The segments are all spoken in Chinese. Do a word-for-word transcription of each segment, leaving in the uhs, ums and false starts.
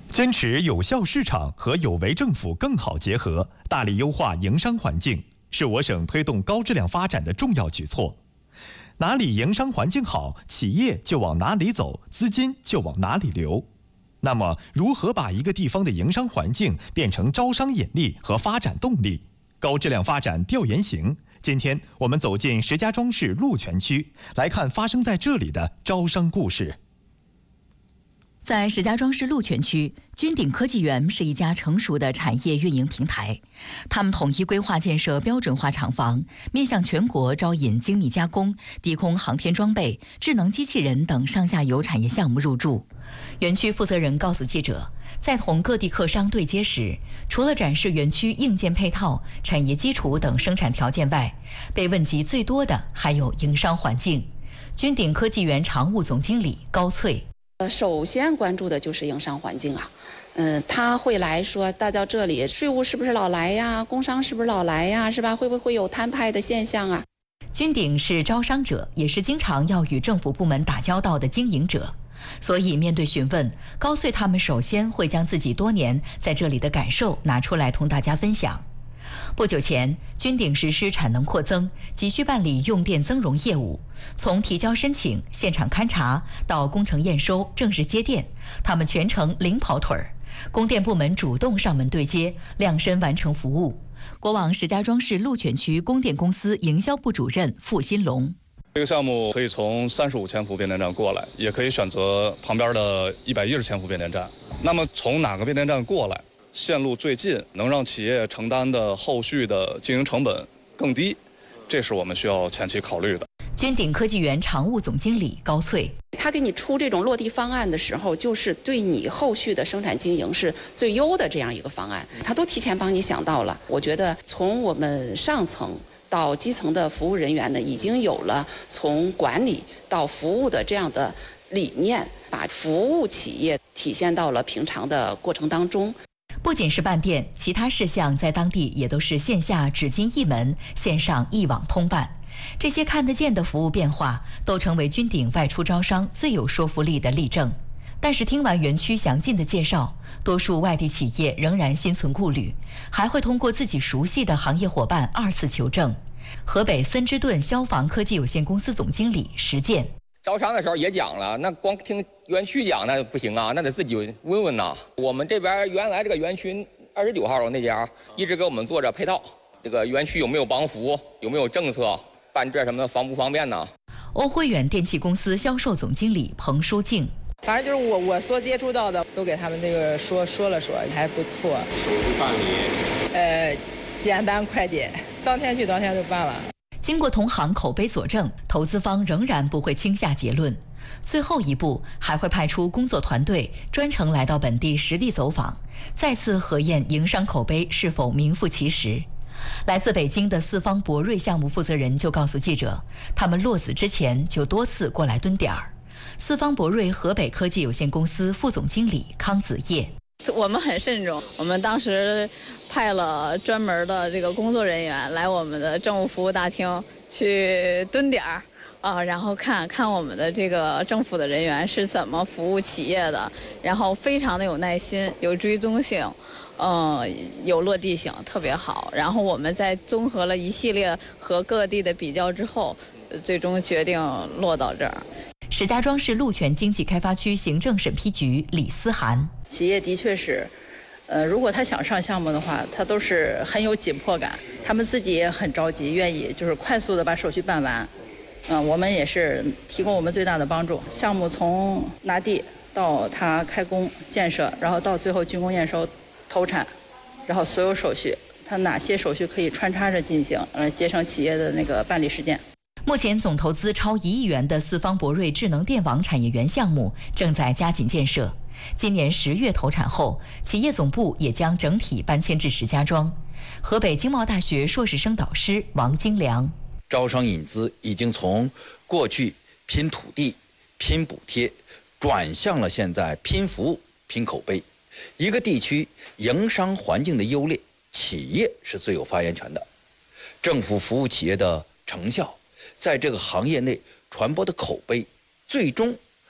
坚持有效市场和有为政府更好结合，大力优化营商环境，是我省推动高质量发展的重要举措。哪里营商环境好，企业就往哪里走，资金就往哪里流。那么，如何把一个地方的营商环境变成招商引力和发展动力？高质量发展调研行，今天我们走进石家庄市鹿泉区，来看发生在这里的招商故事。 在石家庄市鹿泉区，君鼎科技园是一家成熟的产业运营平台。他们统一规划建设标准化厂房，面向全国招引精密加工、低空航天装备、智能机器人等上下游产业项目入驻。园区负责人告诉记者，在同各地客商对接时，除了展示园区硬件配套、产业基础等生产条件外，被问及最多的还有营商环境。君鼎科技园常务总经理高翠。 呃，首先关注的就是营商环境啊，嗯、呃，他会来说，大到这里，税务是不是老来呀？工商是不是老来呀？是吧？会不会有摊派的现象啊？ 君鼎是招商者，也是经常要与政府部门打交道的经营者，所以面对询问，高穗他们首先会将自己多年在这里的感受拿出来同大家分享。不久前，君鼎实施产能扩增，急需办理用电增容业务。从提交申请、现场勘查到工程验收、正式接电，他们全程零跑腿儿。供电部门主动上门对接，量身完成服务。国网石家庄市鹿泉区供电公司营销部主任付新龙。 这个项目可以从三十五千伏变电站过来，也可以选择旁边的一百一十千伏变电站。那么从哪个变电站过来？线路最近，能让企业承担的后续的经营成本更低，这是我们需要前期考虑的。 君鼎科技园常务总经理高翠， 他给你出这种落地方案的时候，就是对你后续的生产经营是最优的这样一个方案，他都提前帮你想到了。我觉得从我们上层到基层的服务人员呢，已经有了从管理到服务的这样的理念，把服务企业体现到了平常的过程当中。 不仅是办电，其他事项在当地也都是线下只进一门，线上一网通办。这些看得见的服务变化，都成为君鼎外出招商最有说服力的例证。但是听完园区详尽的介绍，多数外地企业仍然心存顾虑，还会通过自己熟悉的行业伙伴二次求证。河北森之盾消防科技有限公司总经理石建。 招商的时候也讲了，那光听园区讲那不行啊，那得自己问问呐。我们这边原来这个园区二十九号那家一直给我们做着配套，这个园区有没有帮扶，有没有政策，办这什么方不方便呢？ 欧汇远电气公司销售总经理彭淑静。 反正就是我我所接触到的，都给他们这个说说了说，还不错。 手续办理， 呃，简单快捷，当天去当天就办了。 经过同行口碑佐证，投资方仍然不会轻下结论。最后一步还会派出工作团队专程来到本地实地走访，再次核验营商口碑是否名副其实。来自北京的四方博瑞项目负责人就告诉记者，他们落子之前就多次过来蹲点儿。四方博瑞河北科技有限公司副总经理康子叶。 我们很慎重，我们当时派了专门的这个工作人员来我们的政务服务大厅去蹲点儿啊，然后看看我们的这个政府的人员是怎么服务企业的，然后非常的有耐心，有追踪性，嗯，有落地性，特别好。然后我们在综合了一系列和各地的比较之后，最终决定落到这儿。 石家庄市鹿泉经济开发区行政审批局李思涵。 企业的确是，呃，如果他想上项目的话，他都是很有紧迫感，他们自己也很着急，愿意就是快速的把手续办完。嗯、呃，我们也是提供我们最大的帮助。项目从拿地到它开工建设，然后到最后竣工验收、投产，然后所有手续，它哪些手续可以穿插着进行，呃，节省企业的那个办理时间。 目前总投资超一亿元的四方博瑞智能电网产业园项目正在加紧建设。今年十月投产后，企业总部也将整体搬迁至石家庄。河北经贸大学硕士生导师王金良。 招商引资已经从过去拼土地、拼补贴，转向了现在拼服务、拼口碑。一个地区营商环境的优劣，企业是最有发言权的。政府服务企业的成效，在这个行业内传播的口碑，最终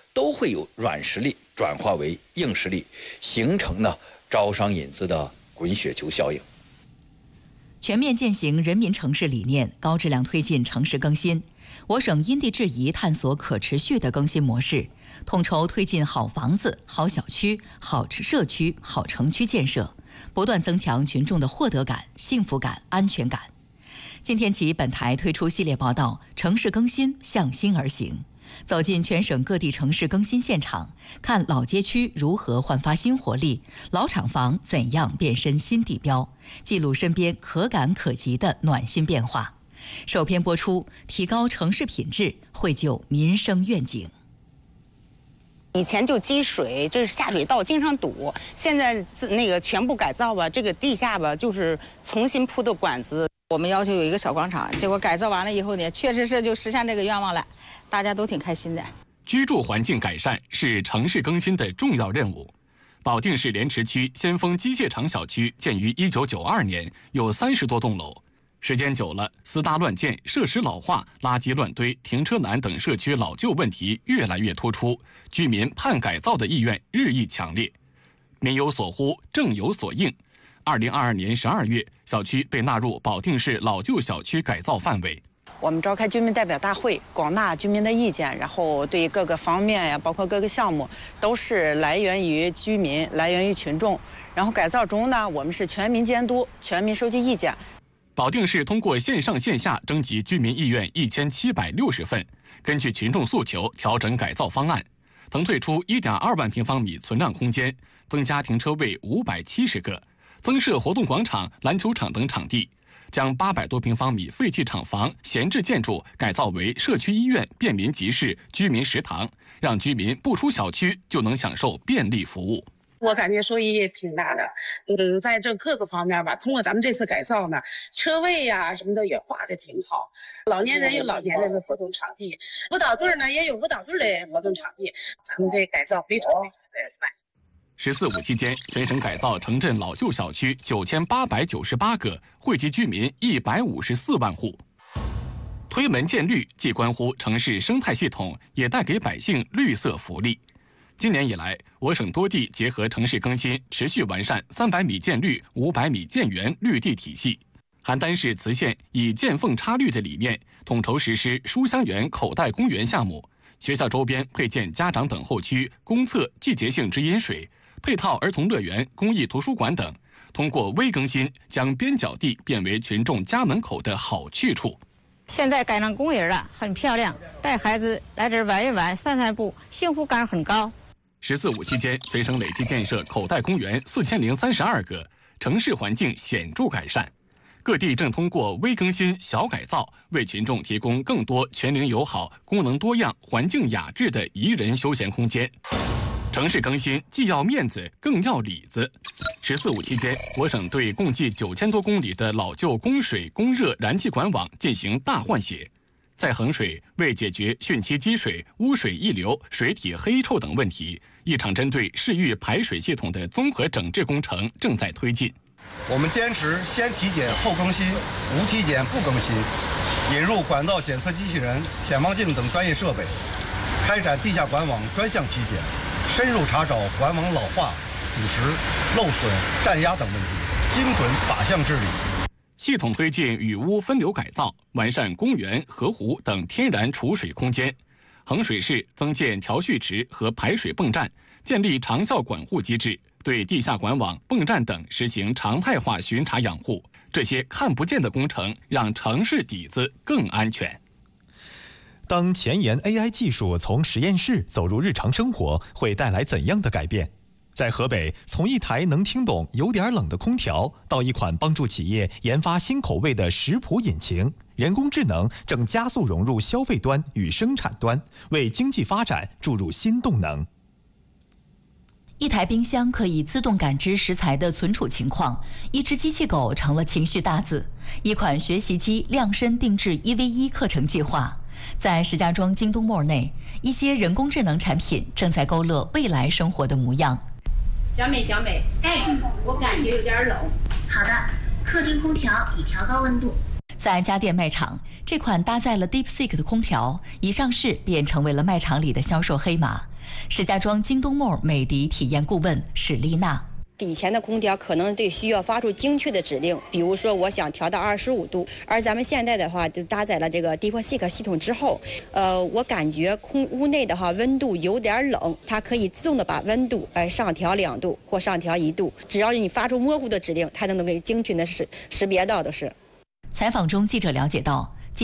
都会有软实力转化为硬实力，形成呢招商引资的滚雪球效应。 全面践行人民城市理念，高质量推进城市更新。我省因地制宜探索可持续的更新模式，统筹推进好房子、好小区、好社区、好城区建设，不断增强群众的获得感、幸福感、安全感。今天起，本台推出系列报道《城市更新向新而行》，走进全省各地城市更新现场，看老街区如何焕发新活力，老厂房怎样变身新地标，记录身边可感可及的暖心变化。首篇播出，提高城市品质，绘就民生愿景。 以前就积水，这是下水道经常堵，现在那个全部改造吧，这个地下吧就是重新铺的管子。 我们要求有一个小广场，结果改造完了以后呢，确实是就实现这个愿望了，大家都挺开心的。 居住环境改善是城市更新的重要任务。保定市莲池区先锋机械厂小区建于一九九二年，有三十多栋楼。时间久了，私搭乱建、设施老化、垃圾乱堆、停车难等社区老旧问题越来越突出，居民盼改造的意愿日益强烈。民有所呼，政有所应。二零二二年十二月，小区被纳入保定市老旧小区改造范围。 我们召开居民代表大会，广纳居民的意见，然后对各个方面呀，包括各个项目，都是来源于居民，来源于群众。然后改造中呢，我们是全民监督，全民收集意见。 保定市通过线上线下征集居民意愿一千七百六十份，根据群众诉求调整改造方案，腾退出一点二万平方米存量空间，增加停车位五百七十个，增设活动广场、篮球场等场地，将八百多平方米废弃厂房、闲置建筑改造为社区医院、便民集市、居民食堂，让居民不出小区就能享受便利服务。 我感觉收益也挺大的，嗯，在这各个方面吧，通过咱们这次改造呢，车位呀、啊、什么的也画的挺好。老年人有老年人的活动场地，舞蹈队呢也有舞蹈队的活动场地，咱们这改造非常非常的快。 十四五期间，全省改造城镇老旧小区九千八百九十八个，惠及居民一百五十四万户。推门建绿既关乎城市生态系统，也带给百姓绿色福利。今年以来，我省多地结合城市更新，持续完善三百米建绿、五百米建园绿地体系。邯郸市磁县以见缝插绿的理念，统筹实施书香园口袋公园项目，学校周边配建家长等候区、公厕季节性直饮水、配套儿童乐园、公益图书馆等。通过微更新，将边角地变为群众家门口的好去处。 现在改成公园了，很漂亮，带孩子来这儿玩一玩、散散步，幸福感很高。 十四五期间，全省累计建设口袋公园四千零三十二个，城市环境显著改善。各地正通过微更新、小改造，为群众提供更多全龄友好、功能多样、环境雅致的宜人休闲空间。城市更新既要面子，更要里子。十四五期间，我省对共计九千多公里的老旧供水、供热、燃气管网进行大换血。在衡水，为解决汛期积水、污水溢流、水体黑臭等问题，一场针对市域排水系统的综合整治工程正在推进。 我们坚持先体检后更新，无体检不更新，引入管道检测机器人、潜望镜等专业设备，开展地下管网专项体检，深入查找管网老化、腐蚀、漏损、占压等问题，精准靶向治理。 系统推进雨污分流改造，完善公园、河湖等天然储水空间。衡水市增建调蓄池和排水泵站，建立长效管护机制，对地下管网、泵站等实行常态化巡查养护。这些看不见的工程，让城市底子更安全。 当前沿 A I 技术从实验室走入日常生活，会带来怎样的改变？在河北，从一台能听懂有点冷的空调，到一款帮助企业研发新口味的食谱引擎，人工智能正加速融入消费端与生产端，为经济发展注入新动能。 一台冰箱可以自动感知食材的存储情况，一只机器狗成了情绪大字，一款学习机量身定制一 v 一课程计划。在石家庄京东 Mall 内，一些人工智能产品正在勾勒未来生活的模样。 小美，小美，哎，我感觉有点冷。好的，客厅空调已调高温度。 在家电卖场，这款搭载了 DeepSeek 的空调一上市便成为了卖场里的销售黑马。 石家庄京东梦美的体验顾问史丽娜。 以前的空调可能对需要发出精确的指令，比如说我想调到二十五度，而咱们现在的话就搭载了这个 DeepSeek 系统之后，呃，我感觉空屋内的话温度有点冷，它可以自动的把温度哎上调两度或上调一度，只要你发出模糊的指令，它都能给精确的识识别到的是。 采访中，记者了解到，